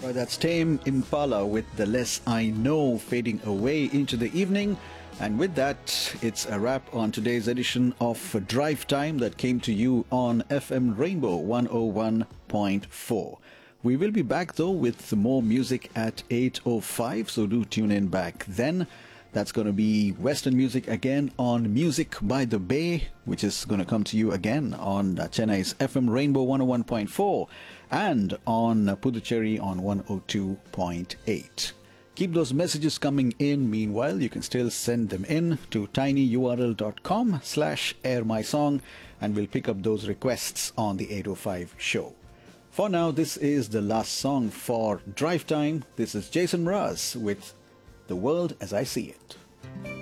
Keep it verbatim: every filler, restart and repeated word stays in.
Oh, that's Tame Impala with The Less I Know fading away into the evening. And with that, it's a wrap on today's edition of Drive Time that came to you on F M Rainbow one oh one point four. We will be back though with more music at eight oh five, so do tune in back then. That's going to be Western music again on Music by the Bay, which is going to come to you again on uh, Chennai's F M Rainbow one oh one point four and on uh, Puducherry on one oh two point eight. Keep those messages coming in. Meanwhile, you can still send them in to tinyurl.com slash airmysong and we'll pick up those requests on the eight oh five show. For now, this is the last song for Drive Time. This is Jason Mraz with The World as I See It.